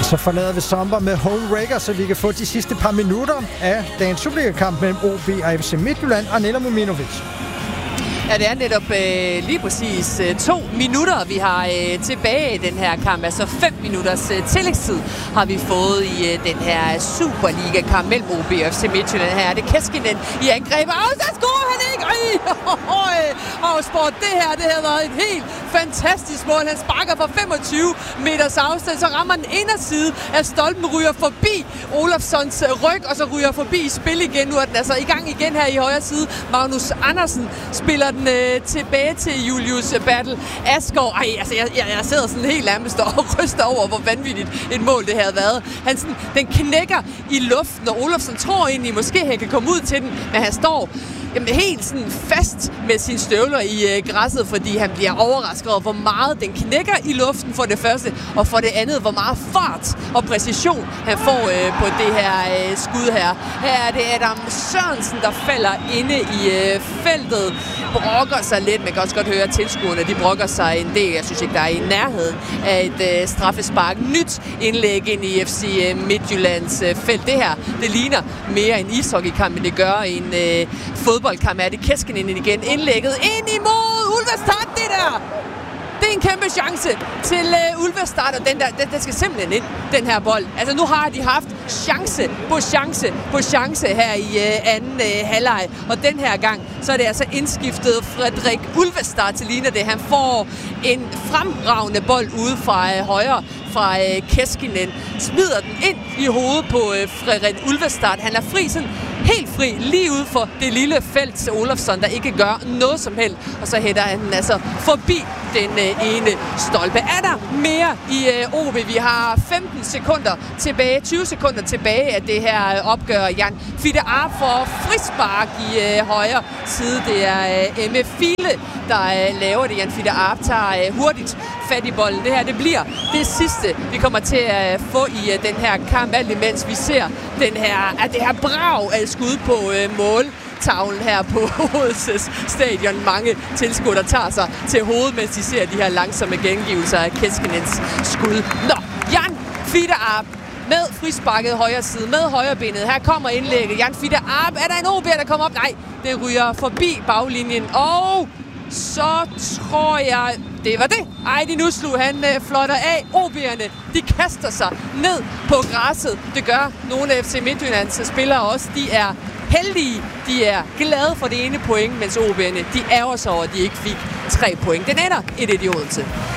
Så forlader vi Sommer med home wrecker, så vi kan få de sidste par minutter af dagens Superliga-kamp mellem OB og FC Midtjylland og Nela Muminovic. Ja, det er netop lige præcis 2 minutter, vi har tilbage i den her kamp. Altså 5 minutters tillægstid har vi fået i den her Superliga-kamp mellem OB og FC Midtjylland. Her er det Keskinen i angrebet. Så scorer han ikke! Sport, det havde været et helt fantastisk mål. Han sparker fra 25 meters afstand, så rammer den inderside af stolpen, ryger forbi Olofssons ryg, og så ryger forbi i spil igen. Nu er den altså i gang igen her i højre side. Magnus Andersen spiller den tilbage til Julius Bertel Asgaard. Jeg sidder sådan helt nærmest og ryster over, hvor vanvittigt et mål det havde været. Den knækker i luften, og Olofsson tror egentlig, måske han kan komme ud til den, men han står helt sådan fast med sine støvler i græsset, fordi han bliver overrasket over, hvor meget den knækker i luften for det første, og for det andet, hvor meget fart og præcision han får på det her skud her. Her er det Adam Sørensen, der falder inde i feltet, brokker sig lidt. Man kan også godt høre, at tilskuerne de brokker sig en del. Jeg synes ikke, der er i nærheden af et straffespark. Nyt indlæg ind i FC Midtjyllands felt. Det her, det ligner mere en ishockeykamp, end det gør en fodboldkamp. Er det Keskinen igen indlægget ind imod Ulvestad, det der! Det er en kæmpe chance til Ulvestad, og den skal simpelthen ind, den her bold. Altså nu har de haft chance på chance her i anden halvleg, og den her gang, så er det altså indskiftet Frederik Ulvestad til ligner det. Han får en fremragende bold ude fra højre, fra Keskinen, smider den ind i hovedet på Frederik Ulvestad. Han er fri, sådan helt fri, lige ude for det lille felt til Olofsson, der ikke gør noget som helst. Og så hætter han altså forbi den ene stolpe. Er der mere i OB? Vi har 15 sekunder tilbage, 20 sekunder tilbage af det her opgør. Jan Fiete Arp får frispark i højre side. Det er M.F. File, der laver det. Jan Fiete Arp tager hurtigt fat i bolden. Det her, det bliver det sidste, vi kommer til at få i den her kamp, alt imens vi ser det her brag af skud på måltavlen her på Odenses stadion. Mange tilskuere tager sig til hovedet, mens de ser de her langsomme gengivelser af Keskinens skud. Jan Fiete Arp med frisparket højre side, med højrebenet. Her kommer indlægget. Jan Fiete Arp. Er der en OB'er, der kommer op? Nej, det ryger forbi baglinjen. Og så tror jeg, det var det. Aydin Uslu, han flotter af. OB'erne, de kaster sig ned på græsset. Det gør nogle af FC Midtjyllands spillere også. De er heldige. De er glade for det ene point, mens OB'erne, de ærger sig over, at de ikke fik 3 point. Den ender 1-1 i Odense.